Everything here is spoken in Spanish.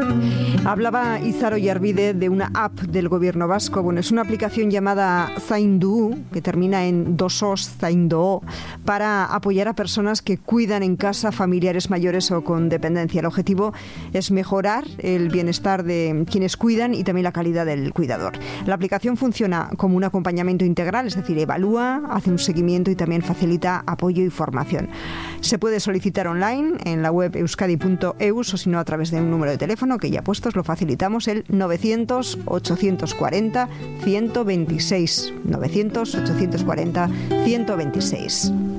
Hablaba Izar Oyarbide de una app del gobierno vasco. Bueno, es una aplicación llamada Zaindu, que termina en dosos, Zaindoo, para apoyar a personas que cuidan en casa familiares mayores o con dependencia. El objetivo es mejorar el bienestar de quienes cuidan y también la calidad del cuidador. La aplicación funciona como un acompañamiento integral, es decir, evalúa, hace un seguimiento y también facilita apoyo y formación. Se puede solicitar online en la web euskadi.eus o si no a través de un número de teléfono que ya puestos lo facilitamos, el 900-840-126. 900-840-126.